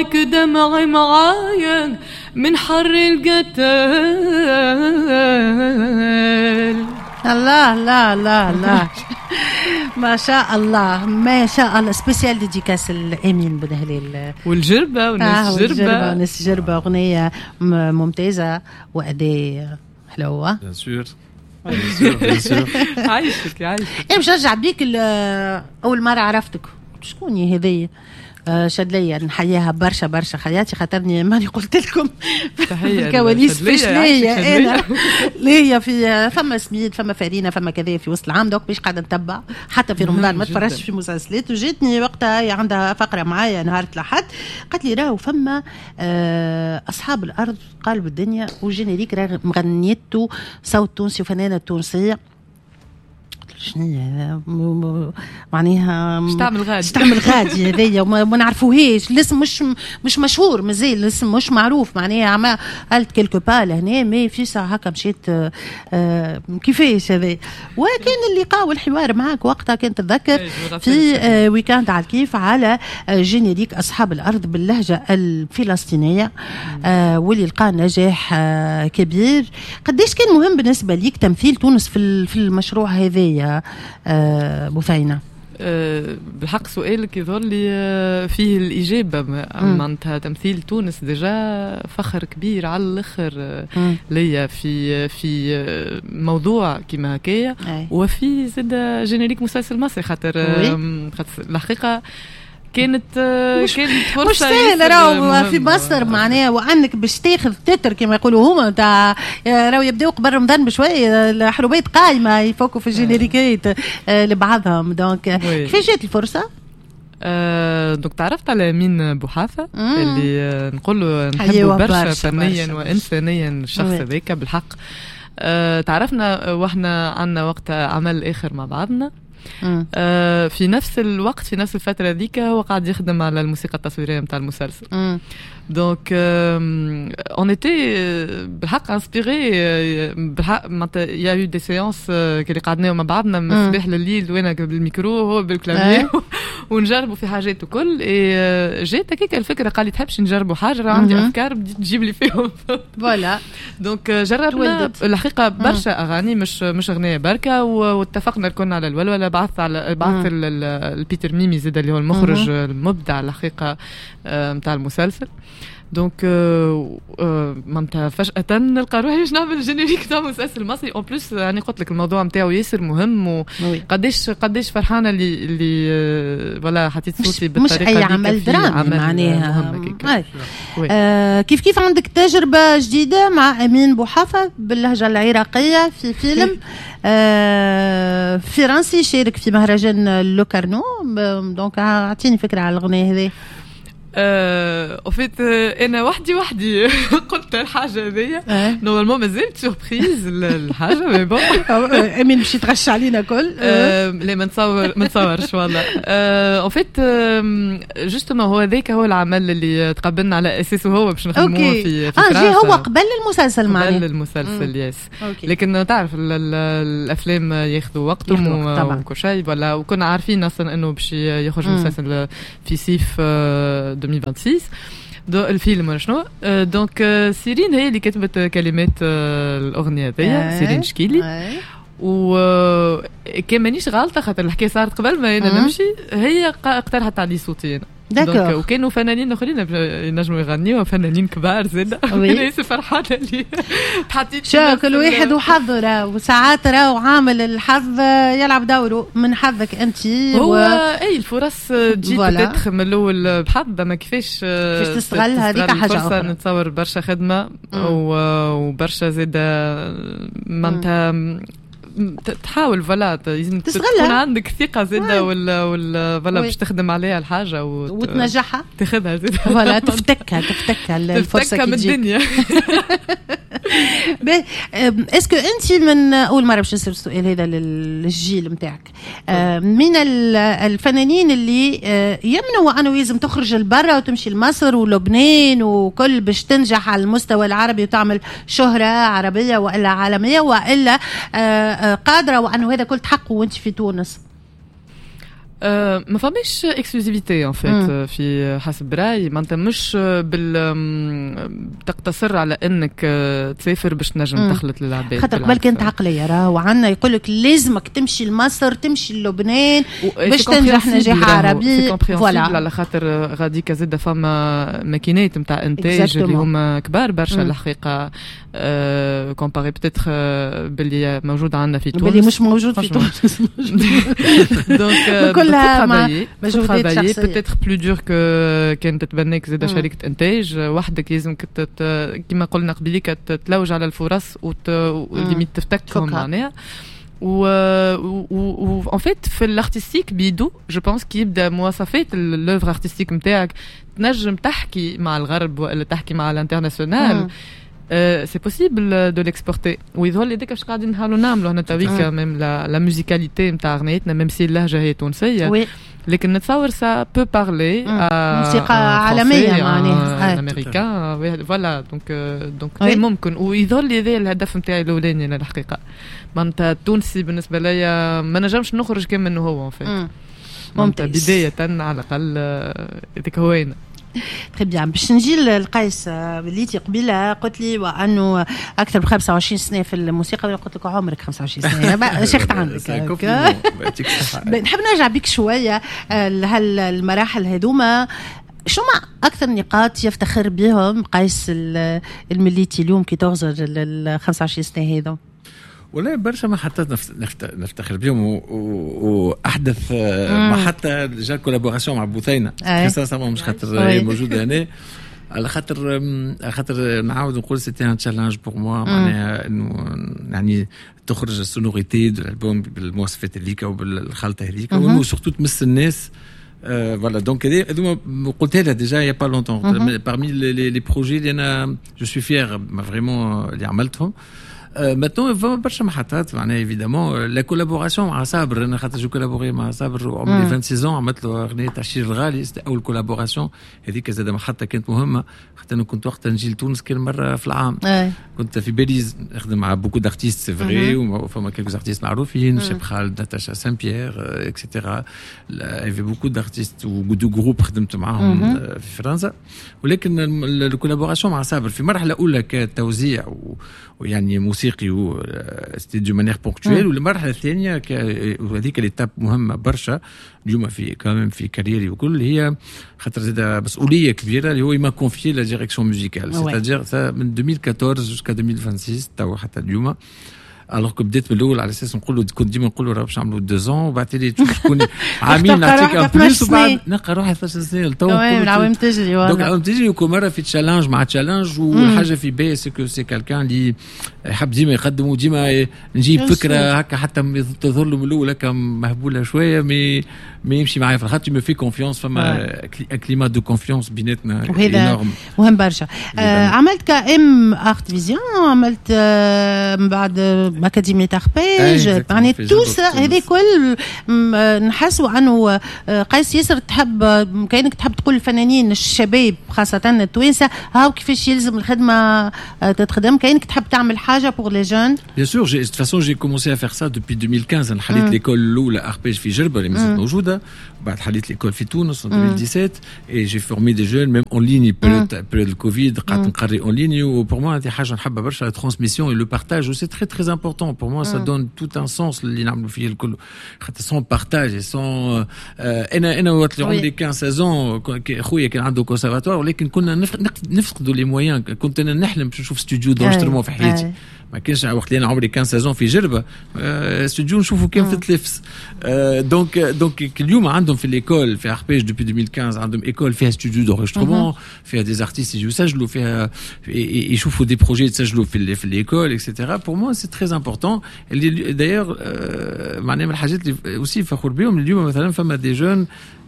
دمعي معايا من حر القتال. الله الله الله الله ما شاء الله ما شاء الله. سبيسيال ديديكاس الأمين بن هلال والجربة والناس جربة والناس جربة. أغنية ممتازة وأداء حلوة. عايشك إيه مشجع بيك. أول مرة عرفتك شكوني هذية شد ليا نحييها برشا برشا خياتي خاطرني ماني قلت لكم الكواليس فيش ليا انا ليا في فما سميد فما فارينه فما كذا في وسط العام دوك مش قاعده نتبع حتى في رمضان ما تفرجتش في مسلسلات. وجيتني وقتها هي عندها فقره معايا نهار الأحد قالت لي راهو فما اصحاب الارض قلب الدنيا وجينيريك راه مغنيته صوت تونسي وفنانه تونسيه. شنو معناها مش تعمل غادي هذيا وما نعرفوهاش. الاسم مش مشهور مازال الاسم مش معروف معناها قالت كيلكو با لهنا ما في ساعه هكا مشيت كيفاش هذا. وكان اللقاء والحوار معك وقتها كنت تتذكر في ويكاند على الكيف على جينيريك اصحاب الارض باللهجه الفلسطينيه واللي لقى نجاح كبير. قديش كان مهم بالنسبه ليك تمثيل تونس في المشروع هذايا بوفينة؟ بالحق سؤالك يظهر لي فيه الإجابة. معناتها تمثيل تونس ديجا فخر كبير على الآخر ليا في موضوع كيما هكايا وفي زاد جينيريك مسلسل مصري خاطر الحقيقة كانت فرصة مش سهل راهو في مصر معناها وانك باش تاخذ تتر كما يقولوا هما تاع راهو يبداو قبل رمضان بشويه الحروبات قايمه يفكوا في الجينيريكات لبعضهم. دونك كيفاش جات الفرصه؟ دونك تعرفت على مين بوحافة اللي نقوله نحبه برشا فنيا وانسانيا الشخص هذاك بالحق. تعرفنا واحنا عنا وقت عمل اخر مع بعضنا. في نفس الوقت في نفس الفترة ذيك هو قاعد يخدم على الموسيقى التصويرية متاع المسلسل. دونك on était بالحق inspiré بالحق il y a eu des séances اللي قعدناهم مع بعضنا من الصباح لليل وانا بالميكرو وهو بالكلامية ونجربوا في حاجات وكل. جات هكاك الفكرة قال لي تحبش نجربوا حاجة راه عندي أفكار بديت تجيب لي فيهم. فوالا دونك جربنا الحقيقة برشا أغاني مش أغنية بركة واتفقنا كنا على الولولة. بعثت البيتر ميمي زيد اللي هو المخرج المبدع الحقيقة متاع المسلسل. دونك معناتها فجأة نلقى روحي باش نعمل جينيريك تاع مسلسل مصري اون بليس. يعني قلت لك الموضوع نتاعو ياسر مهم وقديش فرحانة اللي ولا حطيت صوتي بالطريقة مش أي عمل درامي معناها. كيف عندك تجربة جديدة مع أمين بوحافة باللهجة العراقية في فيلم فرنسي شارك في مهرجان لوكارنو. دونك أعطيني فكرة على الأغنية هذه. وفيت انا وحدي قلت الحاجه هذيا نورمالمون مازلت سوربريز الحاجه مي بون امين باش يتغش علينا كل لا ما نتصورش والله. وفيت جوستومون هو ذاك هو العمل اللي تقبلنا على اساسه هو باش نخدموه في جي هو قبل المسلسل معنا قبل المسلسل يس. لكن تعرف الافلام ياخذوا وقتهم وكل شيء ولا وكنا عارفين اصلا انه باش يخرج مسلسل في صيف 2026 الفيلم ولا شنو. دونك سيرين هي اللي كتبت كلمات الأغنية هذيا سيرين شكيلي وكان مانيش غلطة خاطر الحكاية صارت قبل ما أنا نمشي هي اقترحت علي صوتين. دونك وكانوا فنانين اخرين ينجموا يغنيوا فنانين كبار زاد. انا فرحانه اللي تحطيت شو كل واحد وحظه وساعات راهو عامل الحظ يلعب دوره من حظك انت هو اي الفرص تجي تدخل من الاول بحظ ما كيفاش تستغل هذيك حاجه اخرى. نتصور برشا خدمه وبرشا زاد معناتها تحاول فلا لازم تكون عندك ثقة زادة ولا فلا باش تخدم عليها الحاجة وتنجحها تاخذها زادة فلا تفتكها الفرصة تفتكها من الدنيا. اسكو انت من اول مرة باش نسأل السؤال هذا للجيل متاعك من الفنانين اللي يمنوا انه لازم تخرج لبرا وتمشي لمصر ولبنان وكل باش تنجح على المستوى العربي وتعمل شهرة عربية والا عالمية والا قادرة وأنه هذا كل تحقه وانت في تونس؟ ما فماش اكسكلوزيفيتي ان فيت في حسب رايي معناتها مش تقتصر على انك تسافر باش تنجم تخلط للعباد خاطر قبل كانت عقليه راه وعندنا يقول لك لازمك تمشي لمصر تمشي للبنان باش تنجح نجاح عربي فوالا على خاطر غاديك زاده فما ماكينات نتاع انتاج اللي هما كبار برشا الحقيقه كومباري بتيتر باللي موجود عندنا في تونس باللي مش موجود في تونس دونك كلها مجهودات شخصيه بتيتر بلو دور كانت تتبناك زاده شركه انتاج وحدك لازمك كما قلنا قبليك تلوج على الفرص وليميت تفتكهم معناها و en fait في الارتستيك بيدو جو بونس كي يبدا مواصفات اللوفر ارتستيك نتاعك تنجم تحكي مع الغرب ولا تحكي مع الانترناسيونال سي بوسيبل دو ليكسبورتي ويظهر هذاك اش قاعدين نحاولوا نعملوا هنا تويكا ميم لا ميوزيكاليتي نتاع غنيتنا ميم سي اللهجه هي تونسيه لكن نتصور سا بو بارلي موسيقى عالميه معناها امريكان فوالا دونك ممكن ويظهر لي هذا الهدف نتاعي الاولاني انا الحقيقه معناتها التونسي بالنسبه ليا ما نجمش نخرج كان منه هو فات ممتاز بدايه على الاقل هذيك هوينا تري بيان باش نجي للقيس وليتي قبيله قلت لي وانه اكثر من 25 سنه في الموسيقى قلت لك عمرك 25 سنه شيخت عندك نحب نرجع بك شويه لهالمراحل هذوما شو ما اكثر نقاط يفتخر بهم قيس المليتي اليوم كي تغزر ال 25 سنه هذو ولا برشا ما حتى نفتخر بهم واحدث ما حتى جا كولابوراسيون مع بوثينه اساسا مش خاطر هي موجوده هنا على خاطر نعاود نقول سيتي ان تشالنج بور موا معناها انه يعني تخرج السونوريتي دو الالبوم بالمواصفات هذيك وبالخلطه هذيك وانه سورتو تمس الناس voilà donc قلت لها déjà il y a pas longtemps parmi les projets اللي انا je suis fier vraiment اللي عملتهم maintenant فما برشا محطات معناها évidemment la collaboration مع صابر انا خاطر جو كولابوري مع صابر وعمري 26 عملت له اغنيه تاع شير الغالي اول كولابوراسيون هذيك زاد محطه كانت مهمه حتى انا كنت وقتها نجي لتونس كل مره في العام كنت في باريس نخدم مع بوكو دارتيست سي فري وفما كيلكو ارتيست معروفين شيب خالد ناتاشا سان بيير اكسيتيرا في بوكو دارتيست ودو جروب خدمت معاهم في فرنسا ولكن الكولابوراسيون مع صابر في مرحله اولى كتوزيع ويعني موسيقي سيتي دو مانيير بونكتويل والمرحله الثانيه وهذيك الاتاب مهمه برشا اليوم في كمان في كاريري وكل هي خاطر زاد مسؤوليه كبيره اللي هو ما كونفيي لا ديريكسيون ميوزيكال سيتادير من 2014 جوسكا 2026 تو حتى اليوم alors que بديت من الاول على اساس نقولوا كنت ديما نقولوا راه باش نعملوا 2 ans وبعد لي تكون عامين نعطيك ان بليس وبعد نلقى روحي 12 سنه تو العوام تجري دونك العوام تجري وكل مره في تشالنج مع تشالنج والحاجه في بالي سكو سي كالكان اللي يحب ديما يقدم وديما نجيب فكره هكا حتى تظهر له من الاول هكا مهبوله شويه مي يمشي معايا في الخاطر مي في كونفيونس فما كليما دو كونفيونس بيناتنا وهذا مهم برشا عملت كام ارت فيزيون عملت من بعد أكاديمية أربيج يعني توس هذه كل نحسوا أنه قيس ياسر تحب كأنك تحب تقول الفنانين الشباب خاصة التوانسة هاو كيفاش يلزم الخدمة تتخدم كأنك تحب تعمل حاجة pour les jeunes. Bien sûr, de toute façon j'ai commencé à faire ça depuis 2015 أنا حليت l'école الأولى أربيج في جربة اللي مازالت موجودة بعد حليت l'école في تونس en 2017 et j'ai formé des jeunes même en ligne période الكوفيد قعدت نقري en ligne و pour moi هذه حاجة نحبها برشا la transmission et le partage c'est très très important. Pour moi, ça donne tout un sens اللي نعملوا فيه الكل. sans partage et sans أنا وقت اللي عمري 15 ans خويا كان عنده كونسيرفاتوار ولكن كنا نفقدوا لي مويان كنت أنا نحلم باش نشوف استوديو دونجسترمون في حياتي. ما كانش وقت اللي انا عمري 15 في جربه استوديو نشوفوا كيف في تلفز دونك اليوم عندهم في ليكول في اربيج دوبي 2015 عندهم ايكول فيها استوديو دونجسترمون فيها دي ارتيست يجوا يسجلوا فيها يشوفوا دي بروجي يسجلوا في ليكول اكسيتيرا بور موا سي تري امبورطون اللي دايوغ معناها من الحاجات اللي اوسي فخور بهم اليوم مثلا فما دي جون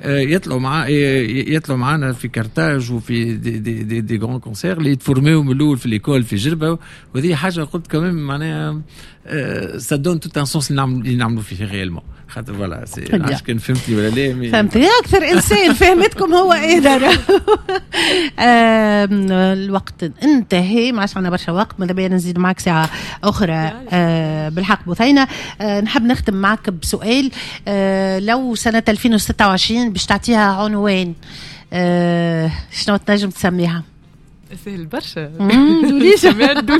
يطلعوا معنا في كارتاج وفي دي غران كونسير اللي يتفورميو من الاول في ليكول في جربه وهذه حاجه خاطر قلت كمان معناها ça donne tout un sens اللي نعملوا فيه réellement. خاطر فوالا عاش كان فهمتني ولا لا؟ فهمتني أكثر إنسان فهمتكم هو إيه. الوقت انتهى، ما عادش عندنا برشا وقت، ماذا بينا نزيد معك ساعة أخرى. بالحق بثينة نحب نختم معك بسؤال. لو سنة 2026 باش تعطيها عنوان شنو تنجم تسميها؟ سهل برشا. دوليشة.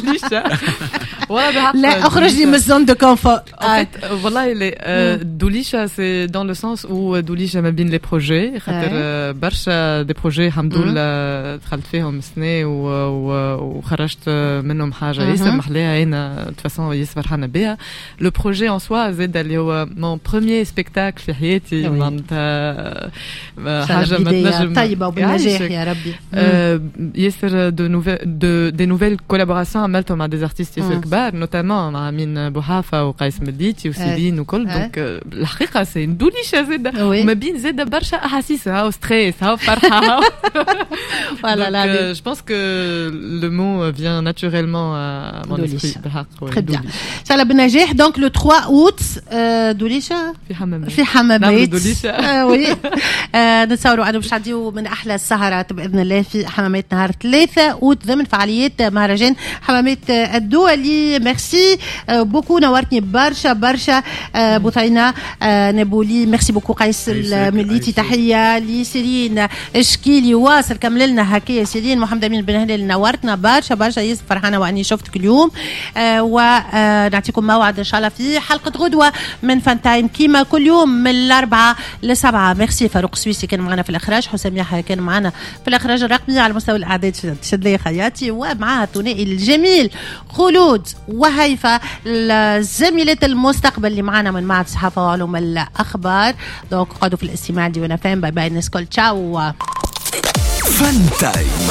لا اخرجي من الزون دو كونفور. والله دوليشة سي دون لو سونس او دوليشة ما بين لي بروجي، خاطر برشا دي بروجي الحمد لله دخلت فيهم سنة وخرجت منهم حاجة ياسر محلاها. انا دو فاسون ياسر فرحانة بها. لو بروجي ان سوا زاد اللي هو مون بروميير سبيكتاكل في حياتي، معناتها حاجة ما تنجم طيبة وبالنجاح يا ربي. ياسر des nouvelles collaborations عملتهم مع des artistes ياسر كبار، نوتامون مع أمين بوحافة وقيس مليتي وسيدين وكل. دونك الحقيقة سي دوليشة زادة، وما بين زادة برشا أحاسيس، هاو ستريس هاو فرحة. Je pense que le mot vient naturellement à mon esprit. Très bien. Ça l'a بالنجاح. Donc le 3 août دوليشة في حمامات. oui. نتصوروا أنه باش عنديو من أحلى السهرات بإذن الله في حمامات نهار 3 أوت ضمن فعاليات مهرجان حمامات الدولي. ميرسي بوكو، نورتني برشا بثينة نابولي. ميرسي بوكو قيس المليتي. تحية لسيرين اشكيلي واصل كمل لنا هكايا سيرين. محمد أمين بن هلال نورتنا برشا ياسر فرحانة وأني شفتك اليوم. ونعطيكم موعد إن شاء الله في حلقة غدوة من فان تايم كيما كل يوم من 4 ل 7. ميرسي فاروق سويسي كان معنا في الإخراج، حسام يحيى كان معنا في الإخراج الرقمي على مستوى الأعداد شدلي خياتي، ومعها الثنائي الجميل خلود وهيفا زميلة المستقبل اللي معنا من معهد الصحافة وعلوم الأخبار. دونك قعدوا في الاستماع دي ونفهم. باي باي الناس كل تشاو. فان تايم.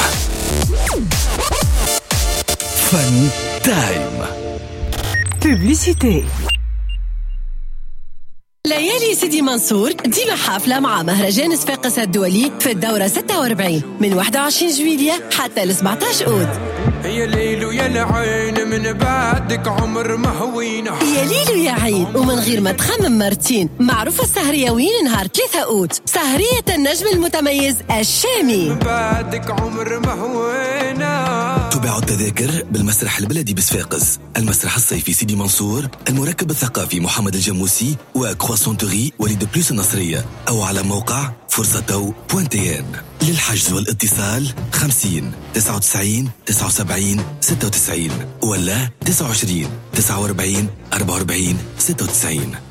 فان تايم. بوبليسيتي. ليالي سيدي منصور ديما حافلة مع مهرجان صفاقس الدولي في الدورة 46 من 21 جويلية حتى ل 17 أوت. يا ليل ويا العين من بعدك عمر ما هوينا. يا ليل يا عين ومن غير ما تخمم مرتين. معروفة السهرية وين نهار 3 أوت، سهرية النجم المتميز الشامي. من بعدك عمر ما هوينا. تباع التذاكر بالمسرح البلدي بصفاقس، المسرح الصيفي سيدي منصور، المركب الثقافي محمد الجموسي، وكرواسونتوري وليد بلوس النصرية، أو على موقع فرصة.tn. للحجز والاتصال 50 99 79 96 ولا 29 49 44 96.